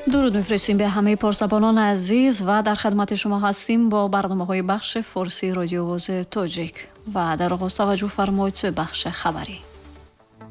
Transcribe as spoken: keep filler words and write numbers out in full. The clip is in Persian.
درود میفرستیم به همه پرسبانان عزیز و در خدمت شما هستیم با برنامه های بخش فارسی رادیو آواز تاجیک و در آغاز توجه فرمایید به بخش خبری.